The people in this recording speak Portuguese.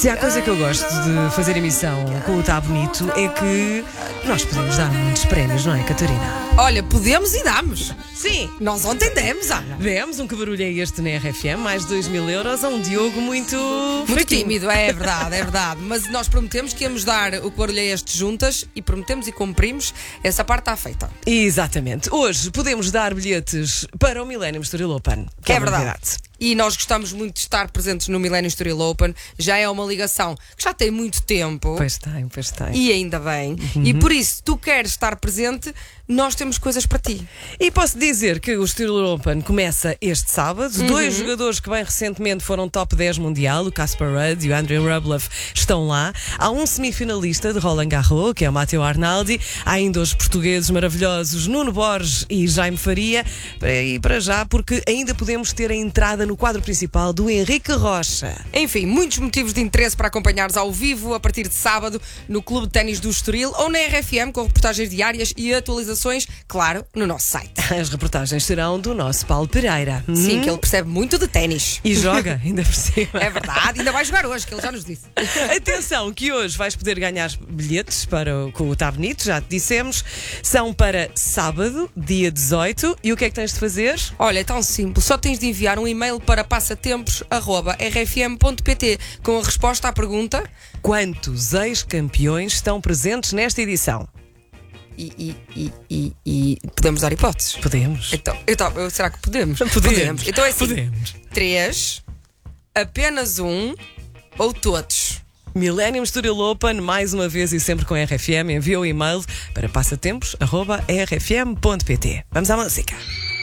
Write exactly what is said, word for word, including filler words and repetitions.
Se há coisa que eu gosto de fazer emissão com o Tá Bonito é que nós podemos dar muitos prémios, não é, Catarina? Olha, podemos e damos. Sim. Nós ontem demos, olha. Demos um que barulho é este na R F M, mais de dois mil euros a um Diogo muito... Muito fraquinho. tímido, é verdade, é verdade. Mas nós prometemos que íamos dar o que barulho é este juntas e prometemos e cumprimos. Essa parte está feita. Exatamente. Hoje podemos dar bilhetes para o Millennium Estoril Open. Que É uma verdade. novidade. E nós gostamos muito de estar presentes no Millennium Estoril Open. Já é uma ligação que já tem muito tempo. Pois tem, pois tem. E ainda bem. E por isso, se tu queres estar presente, nós temos coisas para ti. E posso dizer que o Estoril Open começa este sábado. Uhum. Dois jogadores que bem recentemente foram top dez mundial, o Casper Ruud e o Andrei Rublev, estão lá. Há um semifinalista de Roland Garros, que é o Matteo Arnaldi. Há ainda os portugueses maravilhosos Nuno Borges e Jaime Faria. E para já, porque ainda podemos ter a entrada no quadro principal do Henrique Rocha. Enfim, muitos motivos de interesse para acompanhares ao vivo a partir de sábado no Clube de Ténis do Estoril ou na R F M com reportagens diárias e atualizações, claro, no nosso site. As reportagens serão do nosso Paulo Pereira. Sim, Hum? que ele percebe muito de ténis. E joga, ainda por cima. É verdade, ainda vai jogar hoje, que ele já nos disse. Atenção, que hoje vais poder ganhar bilhetes para o, com o Tá Bonito, já te dissemos. São para sábado, dia dezoito. E o que é que tens de fazer? Olha, é tão simples, só tens de enviar um e-mail para passatempos arroba r f m ponto p t com a resposta à pergunta. Quantos ex-campeões estão presentes nesta edição? E, e, e, e, e podemos dar hipóteses. Podemos. Então, então, será que podemos? Podemos. Então é assim: Podemos. três, apenas um ou todos? Millennium Estoril Open, mais uma vez e sempre com a R F M. Envia o e-mail para passatempos arroba r f m ponto p t. Vamos à música.